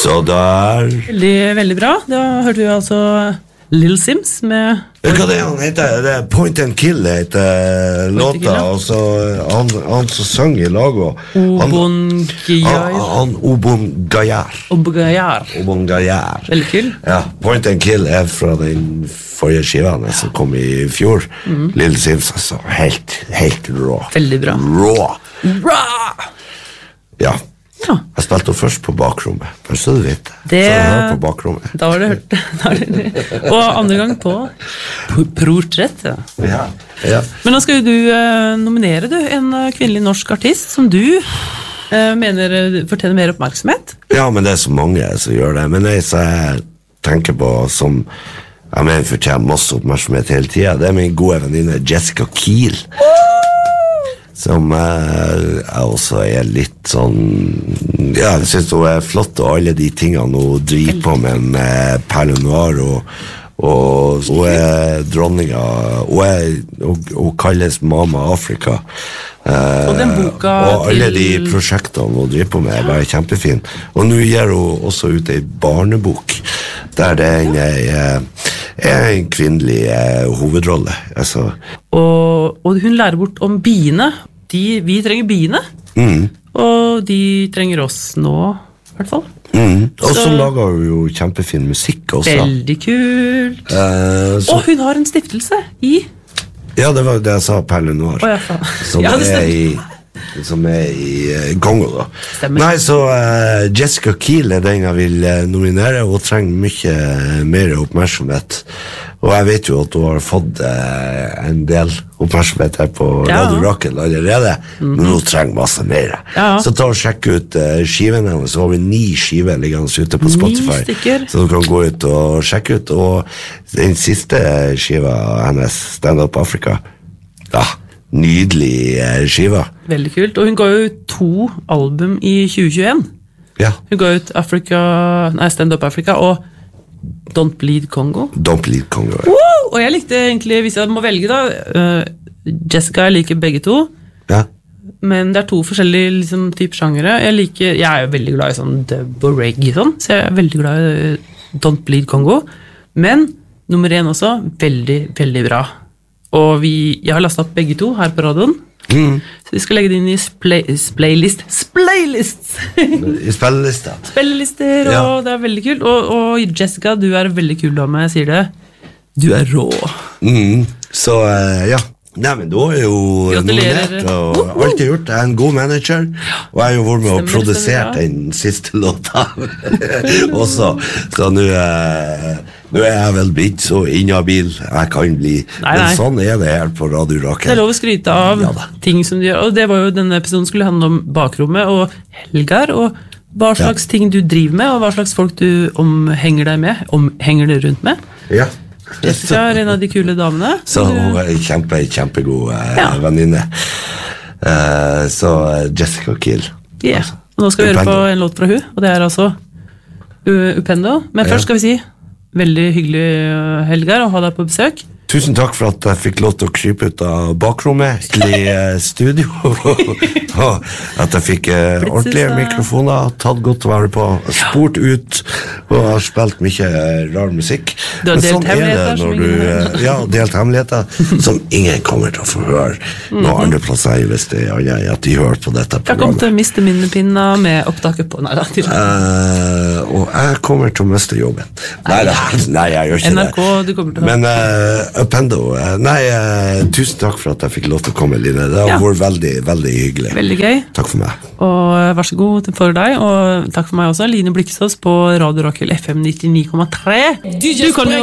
Så der... Veldig bra. Da hørte vi altså Little Sims med... Hva det han heter? Det Point and Kill heter låta, og så han som sønger I laget. Obongayar. Veldig kul. Ja, Point and Kill fra den forrige skiven som kom I fjor. Little Sims, altså, helt rå. Veldig bra. Rå! Ja. Jeg spilte først på bakrommet. Bare så du vet det. Så jeg var på bakrommet. Da var det hørt. Og andre gang på portrett. Ja. Men nå skal jo du nominere en kvinnelig norsk artist som du mener fortjener mer oppmerksomhet. Ja, men det så mange som gjør det. Men det som jeg tenker på som jeg mener fortjener masse oppmerksomhet hele tiden, det min gode venninne Jessica Kiel. Som jeg også litt sånn ja, jeg synes hun flott og alle de tingene hun driver på med Perle Noir og hun dronninga hun kalles Mama Afrika og den boka og alle de prosjektene hun driver på med bare kjempefin og nå gjør hun også ut en barnebok der det en kvinnelig hovedrolle altså. Og hun lærer bort om biene vi trenger biene og de trenger oss nå I hvert fall og så lager hun jo kjempefin musikk også veldig kult og hun har en stiftelse I ja det var det jeg sa Perle Noir som I Kongo da Stemmer. Nei så Jessica Kiel den jeg vil nominere og trenger mye mer oppmerksomhet og jeg vet jo at hun har fått en del oppmerksomhet her på Radio Rock allerede men hun trenger masse mer så ta og sjekk ut skiven hennes så har vi 9 skiver liggende ute på Spotify 9 stykker så du kan gå ut og sjekke ut og den siste skiva hennes Stand Up Africa nydelig skiva veldig kult og hun ga ut 2 album I 2021 hun ga ut Stand Up Africa og Don't Bleed Congo og jeg likte egentlig hvis jeg må velge da Jessica jeg liker begge 2 men det 2 forskjellige liksom, type sjangere jeg jo veldig glad I sånn dub og reggae sånn, så jeg veldig glad I Don't Bleed Congo men nummer 1 også, veldig, veldig bra og jeg har lastet opp begge 2 her på radioen så vi skal legge det inn I spillelister og det veldig kult og Jessica, du en veldig kul dame jeg sier det, du rå så ja nei, men du har jo nominert og alt gjort, jeg en god manager og jeg har jo vært med å produsere den siste låta også, så nå jeg vel blitt så inhabil jeg kan bli, men sånn det her på Radio Rock det lov å skryte av ting som du gjør, og det var jo denne episoden skulle handle om bakrommet og Helgar og hva slags ting du driver med og hva slags folk du omhenger deg med henger deg rundt med Jessica en av de kule damene så hun kjempegod venninne så Jessica Kiel og nå skal vi høre på en låt fra hun og det altså Upendo men først skal vi si veldig hyggelig Helgar å ha deg på besøk Tusen takk for at jeg fikk lov til å krype ut av bakrommet til studio og at jeg fikk ordentlige mikrofoner tatt godt vare på spurt ut og har spilt mye rar musikk du har delt hemmeligheter når du delt hemmeligheter som ingen kommer til å få høre noen andre plasser hvis det at de hører på dette programmet jeg kommer til å miste minnepinna med opptaket på og jeg kommer til å miste jobben nei jeg gjør ikke NRK, du kommer til å men Upendo, tusen takk for at jeg fikk lov til å komme Line, det har vært veldig, veldig hyggelig veldig gøy takk for meg og vær så god for deg og takk for meg også, Line Bliksås på Radio Rakel FM 99,3 du kan jo